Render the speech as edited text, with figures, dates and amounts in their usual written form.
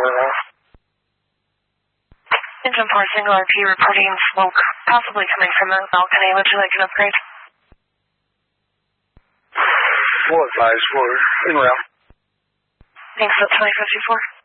Engine 4 single RP reporting smoke, possibly coming from the balcony. Would you like an upgrade? Full advice, we're in route. Thanks, that's 2054.